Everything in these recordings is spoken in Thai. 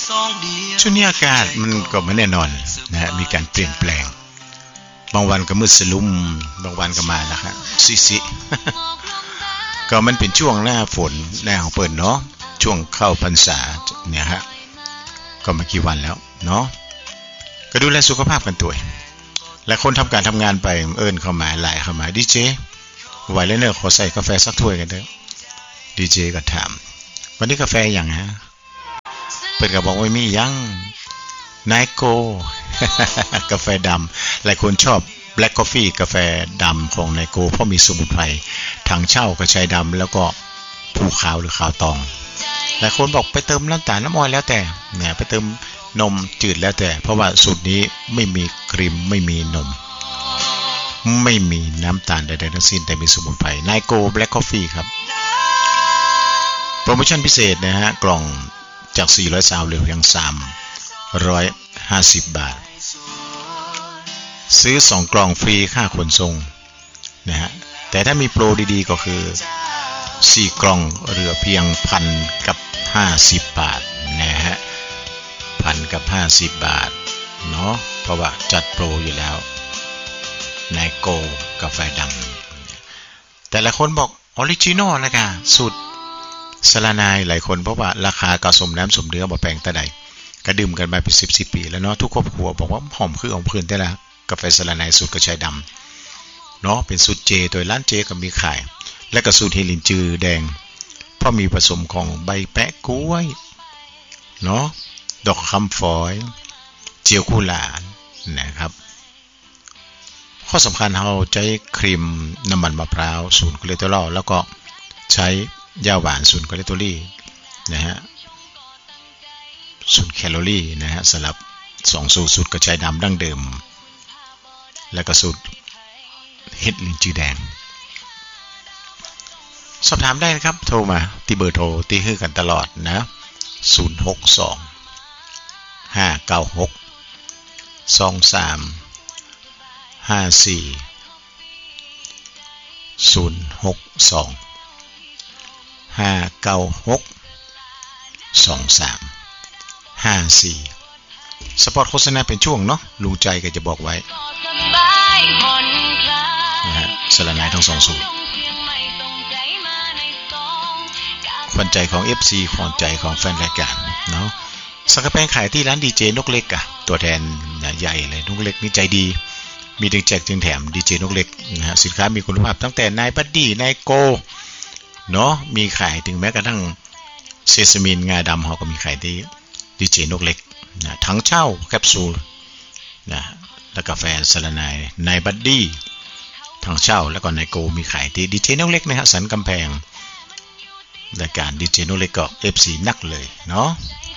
ช่วงนี้อากาศมันก็ไม่แน่นอนนะฮะมีการเปลี่ยนแปลงบางวันก็มืดสลุ่มบางวันก็มาแล้วครับซิก็มันเป็นช่วงหน้าฝนหน้าของเปิดเนาะช่วงเข้าพรรษาเนี่ยฮะก็ไม่กี่วันแล้วเนาะก็ดูแลสุขภาพกันตัวและคนทำการทำงานไปเอิ้นเข้ามาหลายเข้ามาดีเจไหวแล้วเนอะขอใส่กาแฟสักถ้วยกันเถอะดีเจก็ถามวันนี้กาแฟอย่างฮะเปิดก็บอกว่ามียังไนโก กาแฟดำหลายคนชอบ Black Coffee กาแฟดำของไนโกเพราะมีสมุนไพรถังเช่ากระชายดำแล้วก็ภูขาวหรือขาวตองหลายคนบอกไปเติมน้ำตาลน้ำอ้อยแล้วแต่เนี่ยไปเติมนมจืดแล้วแต่เพราะว่าสูตรนี้ไม่มีครีมไม่มีนมไม่มีน้ำตาลใดๆทั้งสิ้นแต่มีสมุนไพรไนโก Black Coffee ครับโปรโมชั่นพิเศษนะฮะกล่องจาก400เหลือเพียง350 บาทซื้อ2กล่องฟรีค่าขนส่งนะฮะแต่ถ้ามีโปรดีๆก็คือ4กล่องเหลือเพียง1,050 บาทนะฮะ1,050 บาทเนาะเพราะว่าจัดโปรอยู่แล้วไนโกกาแฟดำแต่ละคนบอกออริจินอลนะกะสูตรสลานายหลายคนเพราะว่าราคาก็สมน้ำสมเนื้อบ่แพงแต่ใดก็ดื่มกันมาเป็น10ปีแล้วเนาะทุกครอบครัวบอกว่าหอมคือของเพื่อนแต่ละกาแฟสลานายสูตรกระชายดำเนาะเป็นสูตรเจโดยร้านเจก็มีขายและก็สูตรเฮลินจือแดงเพราะมีผสมของใบแปะกล้วยเนาะดอกคำฝอยเจียวกุหลาบนะครับข้อสำคัญเราใช้ครีมน้ำมันมะพร้าว0 คอเลสเตอรอลแล้วก็ใช้ยาหวาน0 คอเลสเตอรอลนะฮะ0 แคลอรี่นะฮะสำหรับ2สูตรกระชายดำดั้งเดิมแล้วก็สูตรเห็ดลินจือแดงสอบถามได้นะครับโทรมาที่เบอร์โทรที่ให้กันตลอดนะ062 596 2354 062 596 2354สปอตโฆษณาเป็นช่วงเนาะลุงใจก็จะบอกไว้นะฮะสลานายทั้ง2สูตรขวัญใจของ FC ขวัญใจของแฟนรายการเนาะสังกะแปงขายที่ร้านดีเจนกเล็กอะตัวแทนใหญ่เลยนกเล็กนี่ใจดีมีดึงแจกจึงแถมดีเจนกเล็กนะฮะสินค้ามีคุณภาพตั้งแต่นายบัดดี้นายโกเนาะมีขายถึงแม้กระทั่งเซซามินงาดำเขาก็มีขายที่ดีเจนกเล็กนะทั้งเช่าแคปซูลนะแล้วกาแฟสลานายนายบัดดี้ทั้งเช่าแล้วก็นายโกมีขายที่ดีเจนกเล็กนะฮะสันกำแพงรายการดีเจนกเล็กก็ FC นักเลยเนาะ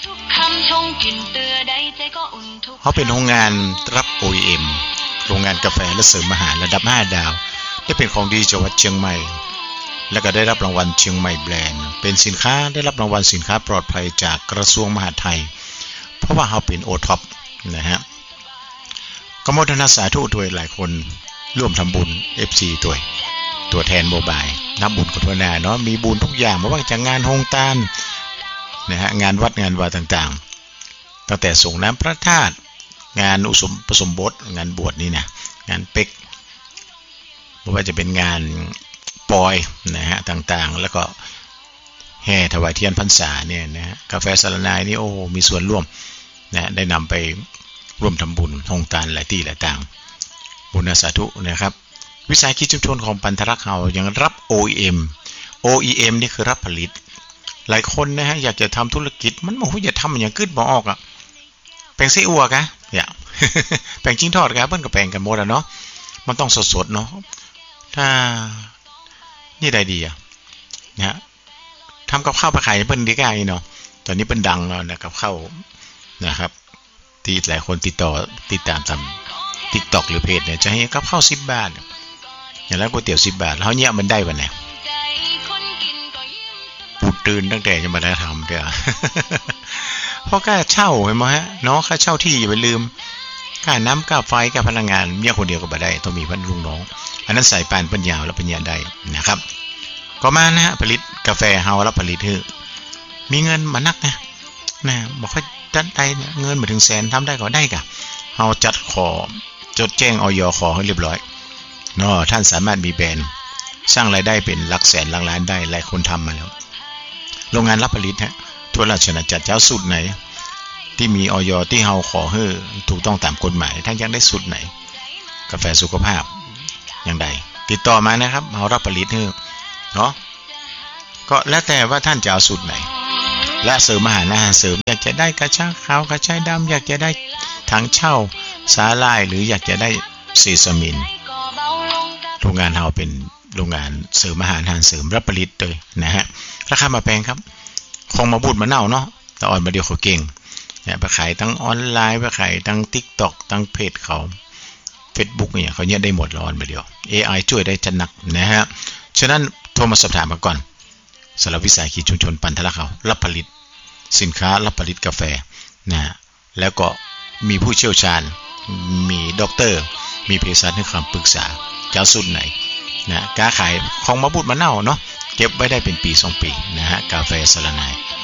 เขาเป็นโรงงานรับ OEM โรงงานกาแฟและเสริมอาหารระดับ5 ดาวได้เป็นของดีจังหวัดเชียงใหม่แล้วก็ได้รับรางวัลเชียงใหม่แบรนด์เป็นสินค้าได้รับรางวัลสินค้าปลอดภัยจากกระทรวงมหาดไทยเพราะว่าเขาเป็นโอท็อปนะฮะก็โมทนาสาธุด้วยหลายคนร่วมทำบุญ FC ตัวแทนโมบายทำบุญกุศลเนาะมีบุญทุกอย่างไม่ว่าจะงานโฮงตานนะฮะงานวัดงานวาต่างๆตั้งแต่ส่งน้ำพระธาตุงานอุปสมบทงานบวชนี่นะงานเป็กไม่ว่าจะเป็นงานปอยนะฮะต่างๆแล้วก็แห่ถวายเทียนพรรษาเนี่ยนะฮะกาแฟสลานายนี่โอ้มีส่วนร่วมนะได้นำไปร่วมทำบุญโฮงตานหลายที่หลายต่างบุญสาธุนะครับวิสาหกิจชุมชนของปันธรักษ์เรายังรับ OEM นี่คือรับผลิตหลายคนนะฮะอยากจะทำธุรกิจมันบอกว่าอย่าทำอย่างกึดบ่ออกอ่ะแปลงไส้อั่วกะอย่า แปลงจิ้งทอดกะเพิ่นก็แปลงกันหมดอ่ะเนาะมันต้องสดๆเนาะถ้านี่ได้ดีอ่ะนะฮะทำกับข้าวไปขายเพิ่นดีกว่าอีเนาะตอนนี้เพิ่นดังแล้วนะกับข้าวนะครับที่หลายคนติดตามทำ TikTok หรือเพจเนี่ยจะให้กับข้าว10 บาทอย่างแล้วก๋วยเตี๋ยว10 บาทแล้วเนี่ยมันได้วันไหนปูตื่นตั้งแต่จะมาได้ทำเด้อ เพราะค่าเช่าเห็นไหมฮะเนาะค่าเช่าที่อย่าไปลืมค่าน้ำค่าไฟค่าพลังงานเมียคนเดียวก็บ่ได้ต้องมีพันลุงน้องอันนั้นสายปานปัญญาแล้วปัญญาได้นะครับก็มานะฮะผลิตกาแฟเฮาแล้วผลิตมีเงินมานักนะนะบ่ค่อยตัดได้เงินมาถึงแสนทำได้ก็ได้กะเฮาจัดขอจดแจ้งอย.ขอให้เรียบร้อยเนาะท่านสามารถมีแบรนด์สร้างรายได้เป็นหลักแสนหลักล้านได้หลายคนทำมาแล้วโรงงานรับผลิตฮะทั่วราชอาณาจักรเจ้าสูตรไหนที่มีอย.ที่เฮาขอให้ถูกต้องตามกฎหมายท่านอยากได้สูตรไหนกาแฟสุขภาพอย่างใดติดต่อมานะครับเฮารับผลิตให้เนาะก็แล้วแต่ว่าท่านจะเอาสูตรไหนและเสริมอาหารเสริมอยากจะได้กระชายขาวกระชายดำอยากจะได้ถังเช่าสาหร่ายหรืออยากจะได้เซซามินโรงงานเฮาเป็นโรงงานเสริมอาหารเสริมรับผลิตเลยนะฮะราคามาแพงครับคงมาบูดมาเน่าเนาะแต่อ่อนมาเดียวเขาเก่งเนี่ยไปขายทั้งออนไลน์ไปขายทั้ง TikTok ทั้งเพจเขา Facebook เนี่ยเขาเนี่ยได้หมดแล้วอ่อนมาเดียว AI ช่วยได้จัดหนักนะฮะฉะนั้นโทรมาสอบถามมาก่อนสำหรับวิสาหกิจชุมชนปันทะละเขารับผลิตสินค้ารับผลิตกาแฟนะแล้วก็มีผู้เชี่ยวชาญมีด็อกเตอร์มีเภสัชให้คำปรึกษาเจ้าสูตรไหนนะการขายของมาบูดมาเน่าเนาะเก็บไว้ได้เป็นปี2 ปีนะฮะกาแฟสะระนาย